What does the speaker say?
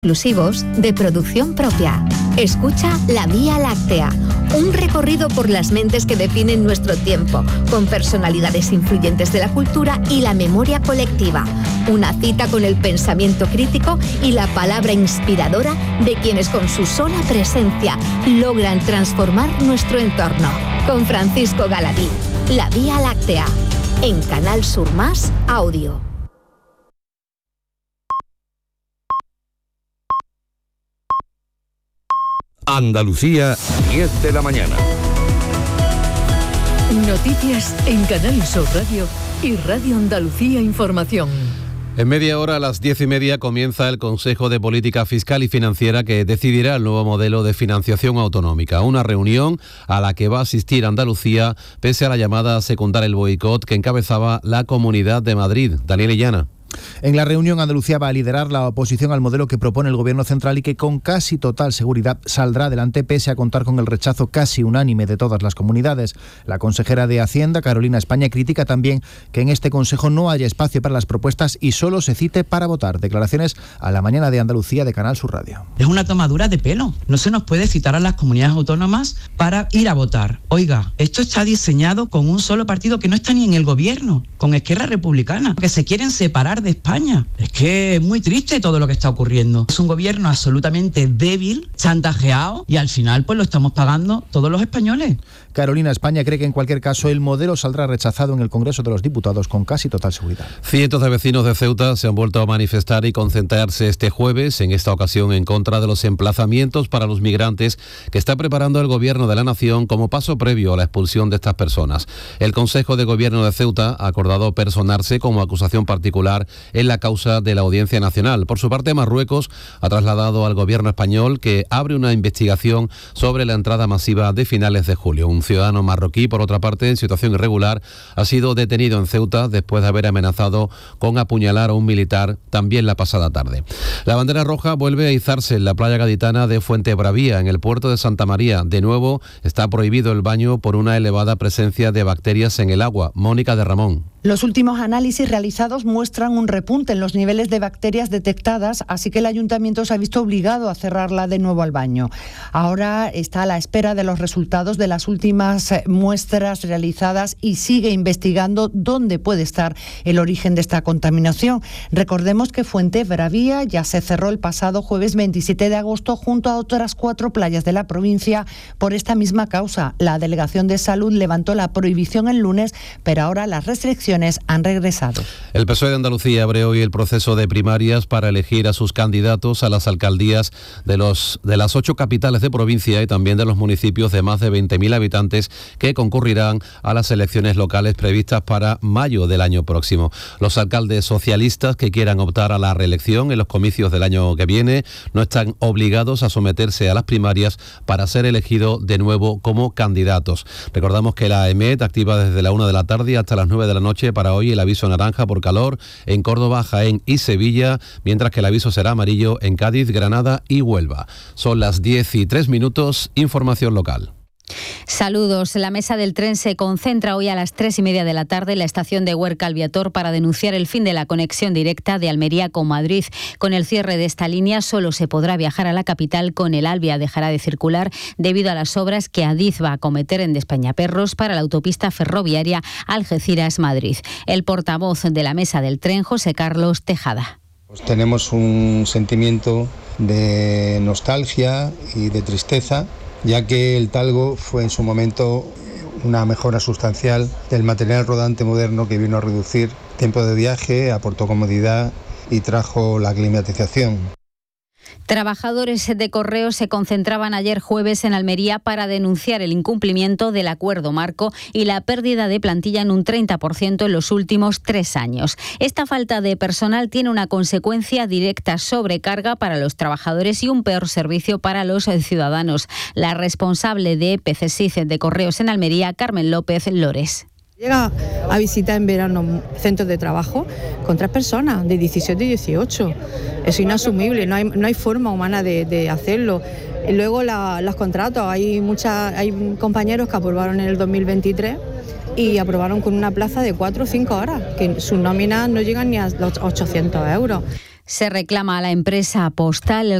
exclusivos de producción propia. Escucha La Vía Láctea, un recorrido por las mentes que definen nuestro tiempo, con personalidades influyentes de la cultura y la memoria colectiva. Una cita con el pensamiento crítico y la palabra inspiradora de quienes con su sola presencia logran transformar nuestro entorno. Con Francisco Galadí, La Vía Láctea, en Canal Sur Más Audio. Andalucía, 10 de la mañana. Noticias en Canal Sur Radio y Radio Andalucía Información. En media hora, a las 10:30, comienza el Consejo de Política Fiscal y Financiera que decidirá el nuevo modelo de financiación autonómica. Una reunión a la que va a asistir Andalucía, pese a la llamada a secundar el boicot que encabezaba la Comunidad de Madrid. Daniel Illana. En la reunión, Andalucía va a liderar la oposición al modelo que propone el Gobierno central y que con casi total seguridad saldrá adelante pese a contar con el rechazo casi unánime de todas las comunidades. La consejera de Hacienda, Carolina España, critica también que en este Consejo no haya espacio para las propuestas y solo se cite para votar. Declaraciones a La Mañana de Andalucía de Canal Sur Radio. Es una tomadura de pelo. No se nos puede citar a las comunidades autónomas para ir a votar. Oiga, esto está diseñado con un solo partido que no está ni en el Gobierno, con Esquerra Republicana, que se quieren separar de España. Es que es muy triste todo lo que está ocurriendo. Es un gobierno absolutamente débil, chantajeado, y al final pues lo estamos pagando todos los españoles. Carolina España cree que en cualquier caso el modelo saldrá rechazado en el Congreso de los Diputados con casi total seguridad. Cientos de vecinos de Ceuta se han vuelto a manifestar y concentrarse este jueves, en esta ocasión en contra de los emplazamientos para los migrantes que está preparando el Gobierno de la Nación como paso previo a la expulsión de estas personas. El Consejo de Gobierno de Ceuta ha acordado personarse como acusación particular en la causa de la Audiencia Nacional. Por su parte, Marruecos ha trasladado al Gobierno español que abre una investigación sobre la entrada masiva de finales de julio. Un ciudadano marroquí, por otra parte, en situación irregular, ha sido detenido en Ceuta después de haber amenazado con apuñalar a un militar también la pasada tarde. La bandera roja vuelve a izarse en la playa gaditana de Fuentebravía, en el puerto de Santa María. De nuevo, está prohibido el baño por una elevada presencia de bacterias en el agua. Mónica de Ramón. Los últimos análisis realizados muestran un repunte en los niveles de bacterias detectadas, así que el ayuntamiento se ha visto obligado a cerrarla de nuevo al baño. Ahora está a la espera de los resultados de las últimas muestras realizadas y sigue investigando dónde puede estar el origen de esta contaminación. Recordemos que Fuentebravía ya se cerró el pasado jueves 27 de agosto junto a otras 4 playas de la provincia por esta misma causa. La Delegación de Salud levantó la prohibición el lunes, pero ahora las restricciones han regresado. El PSOE de Andalucía abre hoy el proceso de primarias para elegir a sus candidatos a las alcaldías de las 8 capitales de provincia y también de los municipios de más de 20.000 habitantes que concurrirán a las elecciones locales previstas para mayo del año próximo. Los alcaldes socialistas que quieran optar a la reelección en los comicios del año que viene no están obligados a someterse a las primarias para ser elegidos de nuevo como candidatos. Recordamos que la EMET activa desde la 1 de la tarde hasta las 9 de la noche para hoy el aviso naranja por calor en Córdoba, Jaén y Sevilla, mientras que el aviso será amarillo en Cádiz, Granada y Huelva. Son las 10:03, información local. Saludos. La mesa del tren se concentra hoy a las 3:30 de la tarde en la estación de Huerca Albiator para denunciar el fin de la conexión directa de Almería con Madrid. Con el cierre de esta línea solo se podrá viajar a la capital con el Alvia. Dejará de circular debido a las obras que Adif va a acometer en Despeñaperros para la autopista ferroviaria Algeciras-Madrid. El portavoz de la mesa del tren, José Carlos Tejada. Pues tenemos un sentimiento de nostalgia y de tristeza, ya que el talgo fue en su momento una mejora sustancial del material rodante moderno que vino a reducir tiempo de viaje, aportó comodidad y trajo la climatización. Trabajadores de Correos se concentraban ayer jueves en Almería para denunciar el incumplimiento del acuerdo marco y la pérdida de plantilla en un 30% en los últimos 3 años. Esta falta de personal tiene una consecuencia directa: sobrecarga para los trabajadores y un peor servicio para los ciudadanos. La responsable de PCSIC de Correos en Almería, Carmen López Lores. Llega a visitar en verano centros de trabajo con 3 personas de 17 y 18. Es inasumible, no hay forma humana de hacerlo. Y luego los contratos, hay compañeros que aprobaron en el 2023 y aprobaron con una plaza de 4 o 5 horas, que sus nóminas no llegan ni a los 800 euros. Se reclama a la empresa postal el